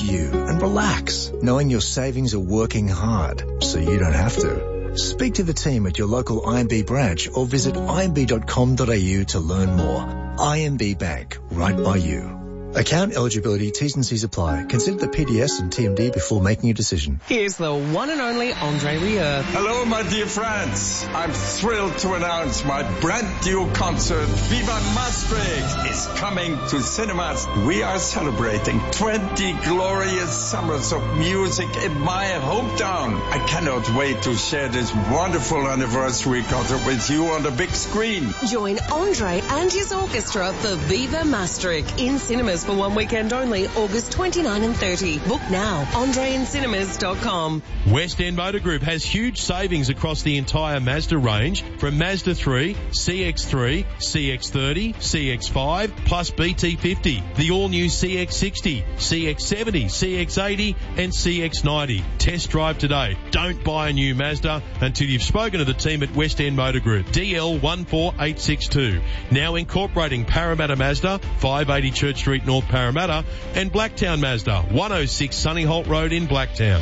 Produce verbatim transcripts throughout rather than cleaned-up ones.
you and relax, knowing your savings are working hard so you don't have to. Speak to the team at your local I M B branch or visit I M B dot com dot A U to learn more. I M B Bank, right by you. Account eligibility, T's and C's apply. Consider the P D S and T M D before making a decision. Here's the one and only Andre Rieu. Hello, my dear friends. I'm thrilled to announce my brand new concert, Viva Maastricht, is coming to cinemas. We are celebrating twenty glorious summers of music in my hometown. I cannot wait to share this wonderful anniversary concert with you on the big screen. Join Andre and his orchestra for Viva Maastricht in cinemas for one weekend only, August twenty-ninth and thirtieth. Book now, andre in cinemas dot com. West End Motor Group has huge savings across the entire Mazda range, from Mazda three, C X three, C X thirty, C X five, plus B T fifty, the all-new C X sixty, C X seventy, C X eighty and C X ninety. Test drive today. Don't buy a new Mazda until you've spoken to the team at West End Motor Group. D L one four eight six two. Now incorporating Parramatta Mazda, five eighty Church Street, North Parramatta, and Blacktown Mazda, one oh six Sunnyholt Road in Blacktown.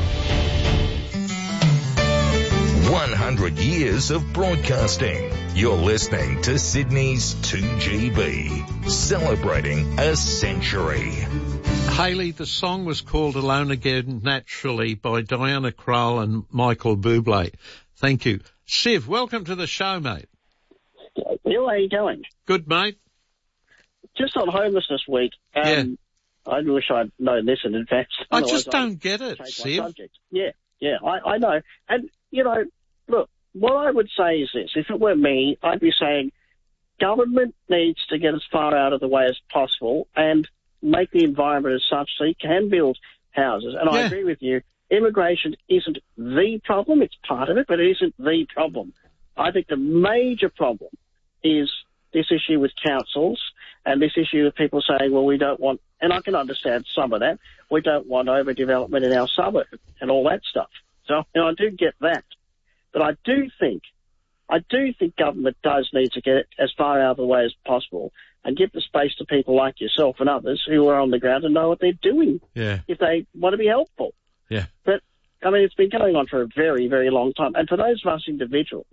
one hundred years of broadcasting. You're listening to Sydney's two G B, celebrating a century. Hayley, the song was called Alone Again Naturally by Diana Krall and Michael Bublé. Thank you. Siv, welcome to the show, mate. Bill, how are you going? Good, mate. Just on Homelessness Week, um, yeah. I wish I'd known this in advance. I just don't get it, Siv. Yeah, yeah, I, I know. And, you know, look, what I would say is this. If it were me, I'd be saying government needs to get as far out of the way as possible and make the environment as such so you can build houses. And yeah. I agree with you. Immigration isn't the problem. It's part of it, but it isn't the problem. I think the major problem is this issue with councils and this issue of people saying, well, we don't want, and I can understand some of that, we don't want overdevelopment in our suburb and all that stuff. So, you know, I do get that. But I do think, I do think government does need to get it as far out of the way as possible and give the space to people like yourself and others who are on the ground and know what they're doing yeah. if they want to be helpful. Yeah. But, I mean, it's been going on for a very, very long time. And for those of us individuals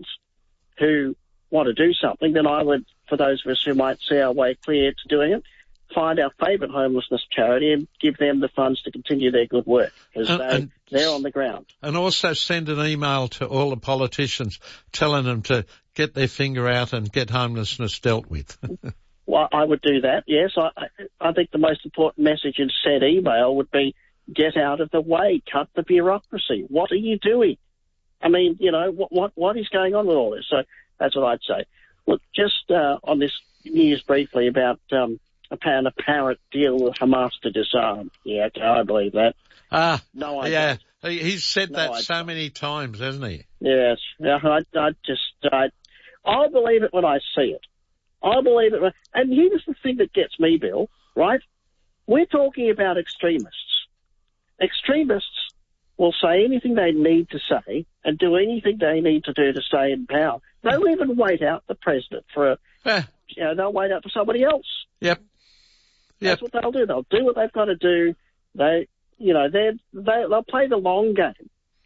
who want to do something, then I would, for those of us who might see our way clear to doing it, find our favourite homelessness charity and give them the funds to continue their good work, because and, they, and, they're on the ground. And also send an email to all the politicians telling them to get their finger out and get homelessness dealt with. Well, I would do that, yes. I, I think the most important message in said email would be get out of the way, cut the bureaucracy. What are you doing? I mean, you know, what what, what is going on with all this? So that's what I'd say. Look, just uh, on this news briefly about um, an apparent deal with Hamas to disarm. Yeah, okay, I believe that. Ah, no, I yeah. don't. He's said no, that I so don't. many times, hasn't he? Yes. Yeah, I, I just, I, I believe it when I see it. I believe it. When, and here's the thing that gets me, Bill, right? We're talking about extremists. Extremists will say anything they need to say and do anything they need to do to stay in power. They'll even wait out the president for a, eh. you know, they'll wait out for somebody else. Yep. That's Yep. what they'll do. They'll do what they've got to do. They, you know, they're, they, they'll play the long game.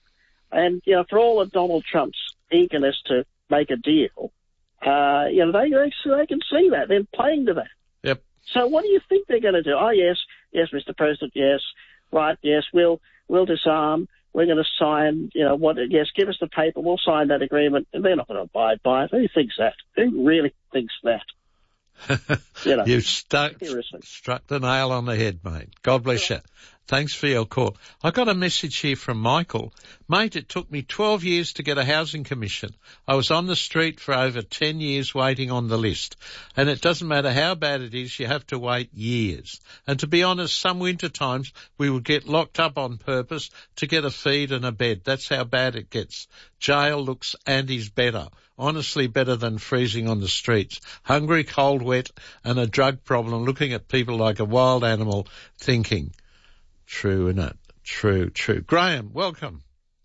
And, you know, for all of Donald Trump's eagerness to make a deal, uh, you know, they, they, they can see that. They're playing to that. Yep. So what do you think they're going to do? Oh, yes, yes, Mister President, yes, right, yes, we'll, we'll disarm. We're going to sign, you know, what, yes, give us the paper. We'll sign that agreement. And they're not going to abide by it. Who thinks that? Who really thinks that? You know, You've stuck, seriously. struck the nail on the head, mate. God bless you. Thanks for your call. I got a message here from Michael. Mate, it took me twelve years to get a housing commission. I was on the street for over ten years waiting on the list. And it doesn't matter how bad it is, you have to wait years. And to be honest, some winter times we would get locked up on purpose to get a feed and a bed. That's how bad it gets. Jail looks and is better. Honestly better than freezing on the streets. Hungry, cold, wet, and a drug problem, looking at people like a wild animal thinking. True, isn't it? True, true. Graham, welcome.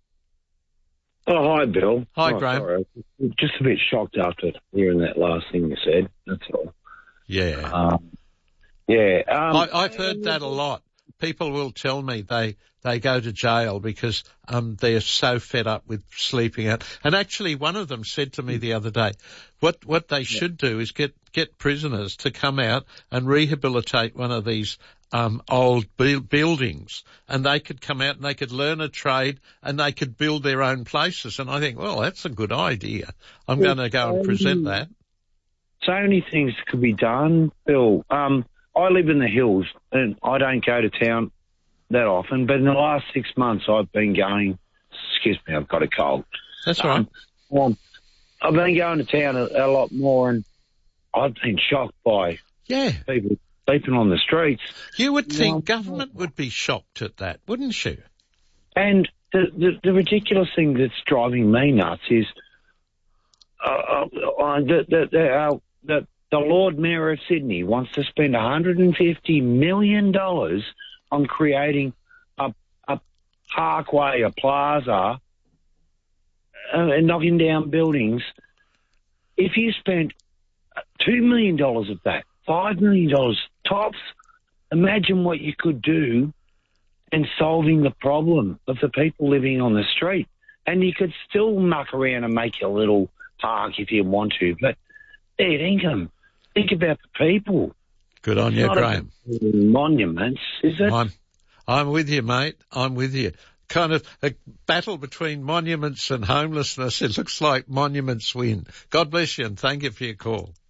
Oh, hi, Bill. Hi, oh, Graham. Sorry. Just a bit shocked after hearing that last thing you said. That's all. Yeah. Um, yeah. Um, I, I've heard that a lot. people will tell me they, they go to jail because um, they're so fed up with sleeping out. And actually one of them said to me the other day, what, what they should do is get, get prisoners to come out and rehabilitate one of these um, old bu- buildings, and they could come out and they could learn a trade and they could build their own places. And I think, well, that's a good idea. I'm going to go and present that. So many things could be done, Bill. Um, I live in the hills and I don't go to town that often, but in the last six months I've been going, excuse me, I've got a cold. That's all right. Um, um, I've been going to town a, a lot more, and I've been shocked by yeah. people sleeping on the streets. You would think Yeah. government would be shocked at that, wouldn't you? And the, the, the ridiculous thing that's driving me nuts is uh, uh, the, the, the, uh, the, the Lord Mayor of Sydney wants to spend one hundred fifty million dollars on creating a, a parkway, a plaza, uh, and knocking down buildings. If you spent two million dollars of that, five million dollars tops, imagine what you could do in solving the problem of the people living on the street. And you could still muck around and make a little park if you want to, but fair income. Think about the people. Good on you, Not Graham. Monuments, is it? I'm, I'm with you, mate. I'm with you. Kind of a battle between monuments and homelessness. It looks like monuments win. God bless you and thank you for your call.